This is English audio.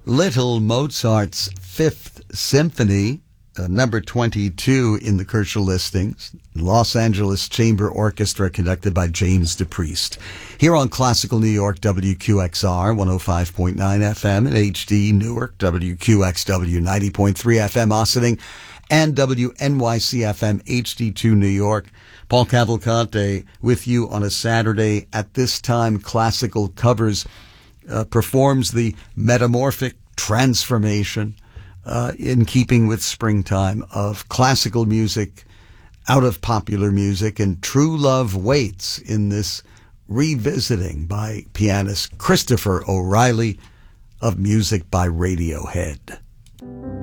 Little Mozart's Fifth Symphony, number 22 in the Kerschel listings. Los Angeles Chamber Orchestra, conducted by James DePriest. Here on Classical New York, WQXR 105.9 FM and HD Newark, WQXW 90.3 FM Ossining, and WNYC FM HD2 New York. Paul Cavalcante with you on a Saturday. At this time, Classical Covers performs the metamorphic transformation in keeping with springtime of classical music out of popular music, and True Love Waits in this revisiting by pianist Christopher O'Reilly of music by Radiohead.